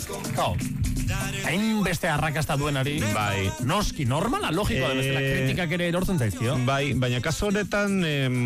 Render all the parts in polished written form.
hain beste arrakasta duenari, bai. Noski, normala, logikoa da bezala kritikak ere erortzen zaizkio. Bai, baina kasu honetan,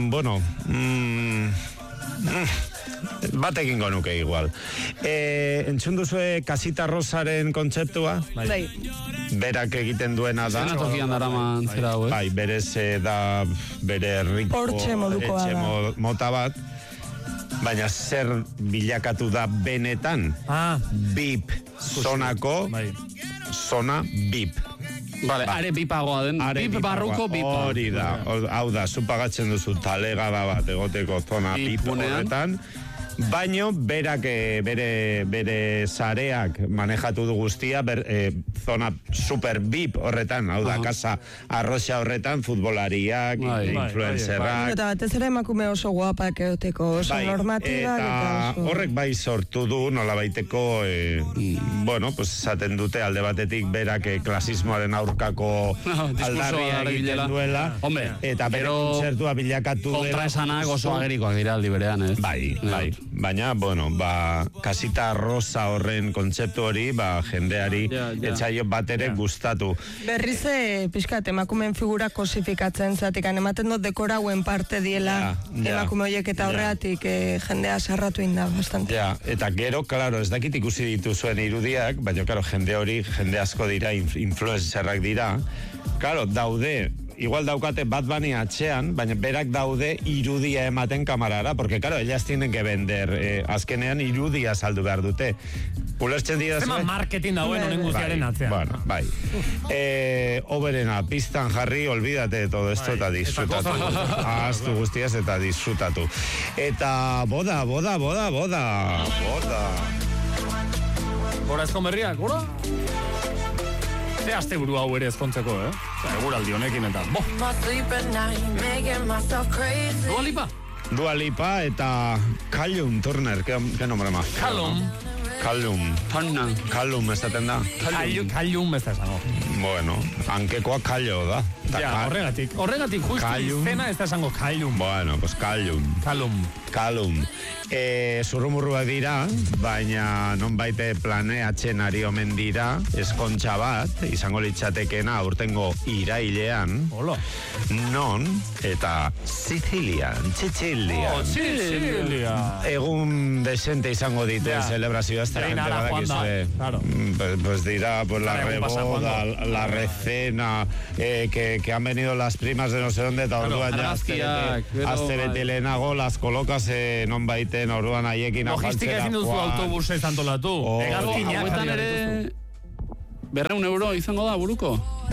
bat egingo nuke igual. Entzun duzue Casita Rosaren kontzeptua? Bai. Berak egiten duena da. Zenatokian daraman zera hau, Bai, berez da bere riko Portxe modukoa da. Mota bat. Baina zer bilakatu da benetan? Bip zonako, zona bip. Vale, are bipagoa den, bip barruko bipa. Hori da, hau da, zupagatzen duzu talegada bat egoteko zona bip horretan. Baino, berak bere sareak manejatu du guztia, zona super bip horretan, hau da, kasa arroxa horretan, futbolariak, influencerrak. Eta batez ere emakume oso guapak egoteko, oso normatibak. Eta horrek bai sortu du, nola baiteko, bueno, pues esaten dute alde batetik berak klasismoaren aurkako aldarria egiten duela, eta bere kontzertua bilakatu dela. Kontraesanak oso agerikoak dira aldi berean, ez? Bai. Baina, bueno, Casita Rosa horren kontzeptu hori, jendeari etxaio bat ere gustatu. Berrize, pixkat, emakumeen figura kosifikatzen zatikan, ematen dut dekorauen parte diela emakume horiek eta horreatik jendea sarratu inda, bastante. Eta gero, klaro, ez dakit ikusi dituzuen irudiak, baina, klaro, jende asko dira, influencerrak dira, klaro, daude, igual daukate Bad Bunny atxean, baina berak daude irudia ematen kamarara, porque claro, ellas tienen que vender, azkenean irudia saldu behar dute. Ulertzen dira zuen? Zema marketing dauen honen guztiaren atzean. Bueno, bai. Oberena, pistan jarri, olvídate de todo esto eta disfrutatu. Ahaztu guztiaz eta disfrutatu. Eta boda. Gora ezkon berriak, gora? Ze aste buru hau ere ezkontzeko, Eguraldi honekin eta, Dua Lipa? Dua Lipa eta Callum Turner, ¿qué nombre más? Callum esaten da. Callum ez da esango. Bueno, hankekoa Callo da. Ja, horregatik justu izena ez da esango Callum. Bueno, pues Callum. Zurrumurruak dira, baina non baite planeatzen ari omen dira, eskontxa bat, izango litzatekena aurtengo irailean, non, eta Sicilia. Egun desente izango ditu celebrazioa, esta gente badakizue. Pues dirá, pues la reboda, la recena, que han venido las primas de no sé dónde, eta orduan ja, azte bete lehenago, las colocas non baiten orduan haiekin afaltzera. Logistika ezin duzu autobusez antolatu. Hauetan ere 200 euro izango da buruko?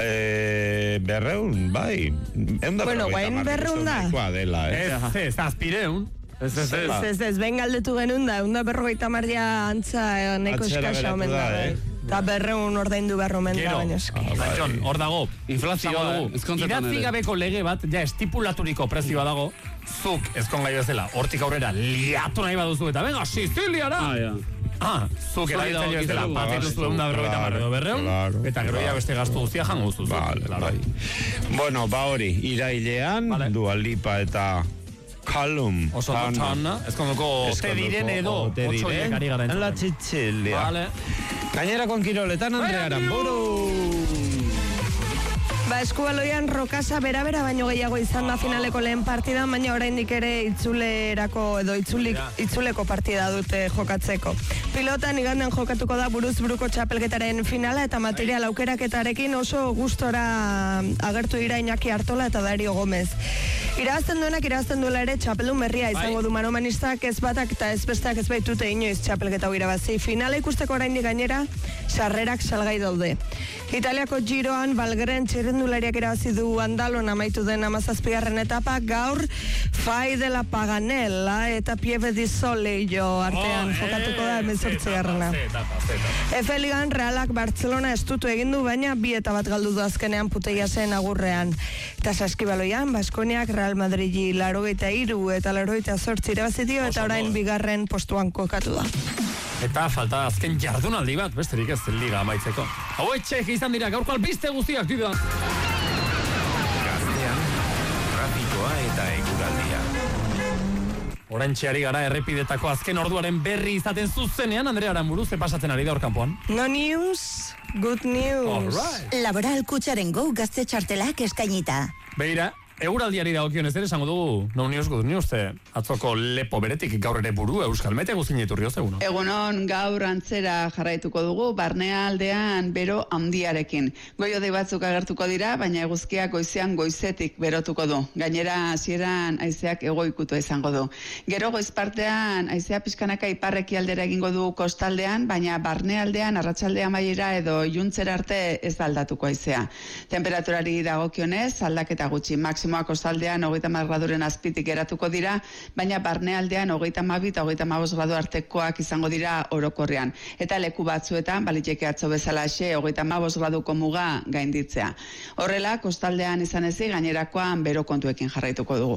200, bai. Bueno, guain 200 da. Ez, azpireun. Ez, ben galdetu genuen da, 150 antza neko eskasa omen da. Eta 200 ordaindu behar omen da, baina eski. John, hor dago, inflazioa dugu. Idatzi gabeko lege bat, ja estipulaturiko prezioa dago, zuk ezkon gai bezala, hortik aurrera liatu nahi baduzu, eta venga, Siciliara! Zuk erabiltzen bezala, bat ituzu 150 edo 200, eta gero ya beste gastu guztia jango duzu. Bueno, hori, irailean, Dua Lipa eta Callum. Oso dutxana, ezkondoko te diren edo, otxoiek ari gara entzuten. La Sicilia. Gainerako kiroletan, Andre Aramburu. Eskubaloian Rokasa bera baino gehiago izan da finaleko lehen partida, baina oraindik ere itzulerako edo itzuleko partida dute jokatzeko. Pilotan igandean jokatuko da buruz buruko txapelketaren finala eta material aukeraketarekin oso gustora agertu dira Iñaki Artola eta Dario Gomez. Irabazten duela ere txapeldun berria izango du manomanistak, ez batak eta ez besteak ez baitute inoiz txapelketa hau irabazi. Finala ikusteko oraindik gainera sarrerak salgai daude. Italiako Giroan Valgren txirrendulariak irabazi du Andalon amaitu den 17. etapa, gaur Fai de la Paganella eta Pieve di Soleillo artean jokatuko da 18. Efe Ligan Realak Barcelona estutu egin du, baina 2 eta bat galdu du azkenean Puteia zen agurrean. Eta Saskibaloian Baskoniak Real Madridi 83 eta 88 irabazi dio eta orain 2. postuan kokatu da. Eta falta azken jardunaldi bat, besterik ez liga amaitzeko. Hau etxek izan dira, gaurko albiste guztiak dira. Gaztean, trafikoa eta eguraldia. Oraintxe gara errepidetako azken orduaren berri izaten zuzenean, Andrea Aranburu, ze pasatzen ari da hor kanpoan? No news, good news. Alright. Laboral Kutxaren Go gazte txartelak eskainita. Begira, eguraldiari dagokionez ere esango dugu no news, good news, atzoko lepo beretik gaur ere buru Euskal Mete guzin iturrioz eguno. Egunon gaur antzera jarraituko dugu, barnea aldean bero handiarekin. Goio batzuk agertuko dira, baina eguzkiak goizean goizetik berotuko du. Gainera hasieran haizeak egoikutu izango du. Gero goiz partean haizea pixkanaka iparreki aldera egingo du kostaldean, baina barnea aldean arratsaldea amaiera edo iluntzera arte ez da aldatuko haizea. Temperaturari dagokionez aldaketa gutxi, maximoak kostaldean 30 graduren azpitik geratuko dira, baina barnealdean 32 eta 35 gradu artekoak izango dira orokorrean. Eta leku batzuetan, baliteke atzo bezalaxe 35 graduko muga gainditzea. Horrela, kostaldean izan ezi, gainerakoan bero kontuekin jarraituko dugu.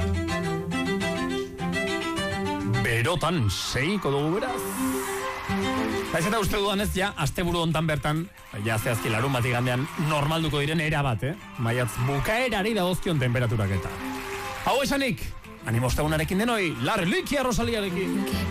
Berotan seiko dugu beraz. Baiz eta uste dudanez, ja, asteburu hontan bertan, ja, zehazki larun bat igandean normalduko diren erabat, Maiatz bukaerari dagozkion temperaturak eta. Hau esanik, animostegunarekin denoi, Larlikia Rosaliarekin.